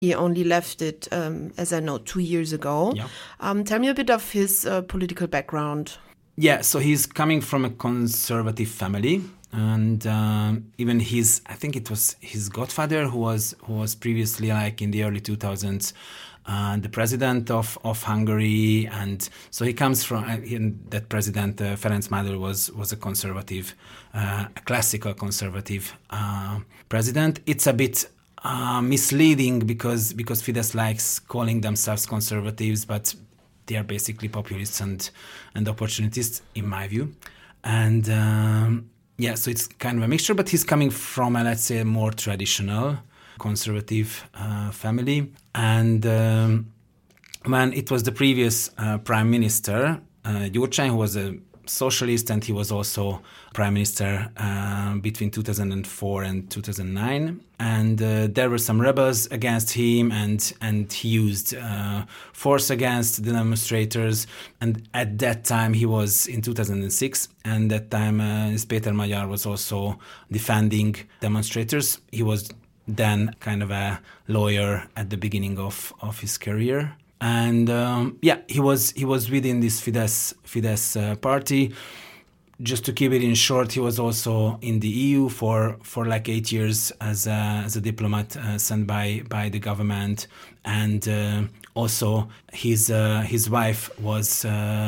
He only left it, as I know, 2 years ago. Yeah. Tell me a bit of his political background. Yeah, so he's coming from a conservative family, and even I think it was his godfather who was previously, like in the early 2000s, the president of Hungary, and so he comes from that president. Ferenc Madar was a conservative, a classical conservative president. It's a bit misleading because Fidesz likes calling themselves conservatives, but they are basically populists and opportunists, in my view. And so it's kind of a mixture, but he's coming from a, let's say, a more traditional conservative family. And when it was the previous prime minister, Gyurcsány, who was a socialist, and he was also prime minister between 2004 and 2009. And there were some rebels against him, and he used force against the demonstrators. And at that time, he was in 2006, and that time Péter Magyar was also defending demonstrators. He was then kind of a lawyer at the beginning of his career. And he was within this Fidesz party. Just to keep it in short, he was also in the EU for like 8 years as a diplomat sent by the government, and also his wife was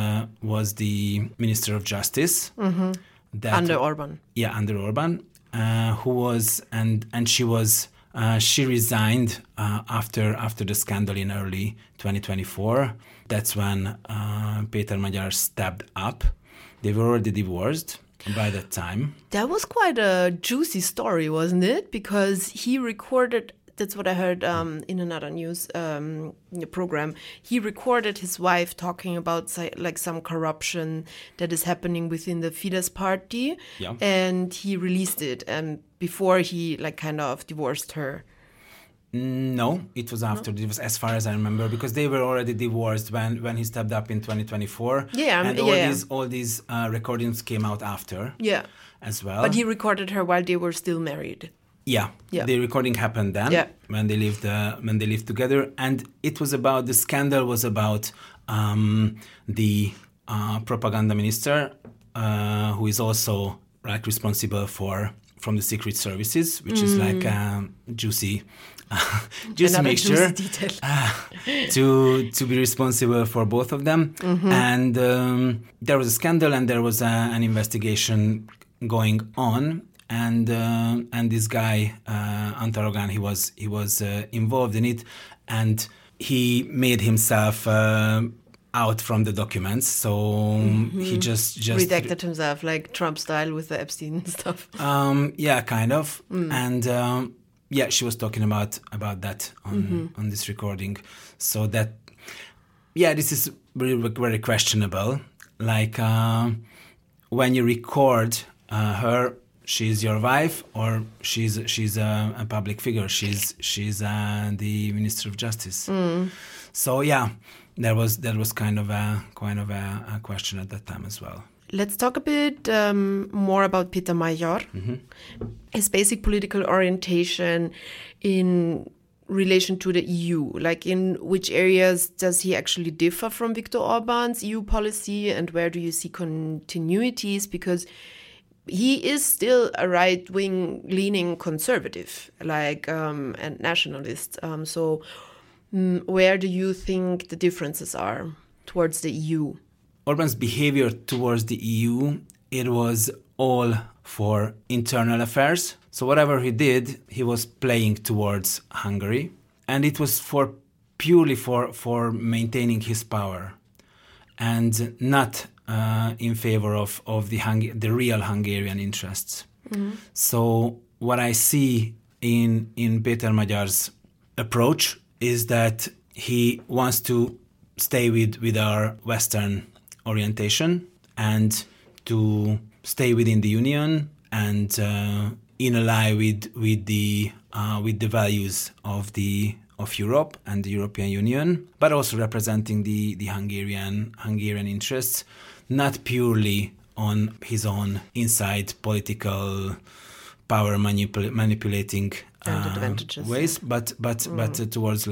the Minister of Justice Under Orban. Yeah, under Orban, who was and she was. She resigned after the scandal in early 2024. That's when Péter Magyar stepped up. They were already divorced by that time. That was quite a juicy story, wasn't it? Because he recorded, that's what I heard in another news program, he recorded his wife talking about like some corruption that is happening within the Fidesz party. Yeah. And he released it before he like kind of divorced her. No, it was after. It was, as far as I remember, because they were already divorced when he stepped up in 2024. Yeah, and all these recordings came out after. Yeah, as well. But he recorded her while they were still married. Yeah. The recording happened then when they lived together, and it was about the scandal was about the propaganda minister who is also like responsible from the secret services, which is like juicy mixture to be responsible for both of them. And there was a scandal, and there was an investigation going on. And this guy Antal Rogán, he was involved in it, and he made himself out from the documents. So he just redacted himself, like Trump style with the Epstein stuff. Yeah, kind of. And she was talking about that on this recording. So that this is very, very questionable. Like when you record her. She's your wife, or she's a public figure. She's the Minister of Justice. So there was kind of a question at that time as well. Let's talk a bit more about Péter Magyar. His basic political orientation in relation to the EU. Like, in which areas does he actually differ from Viktor Orban's EU policy, and where do you see continuities? Because he is still a right-wing leaning conservative, and nationalist. So where do you think the differences are towards the EU? Orban's behavior towards the EU, it was all for internal affairs. So whatever he did, he was playing towards Hungary. And it was purely for maintaining his power, and not in favor of the real Hungarian interests. So what I see in Péter Magyar's approach is that he wants to stay with our Western orientation, and to stay within the Union, and in a line with the values of Europe and the European Union, but also representing the Hungarian interests, not purely on his own inside political power manipulating and advantages, ways, but towards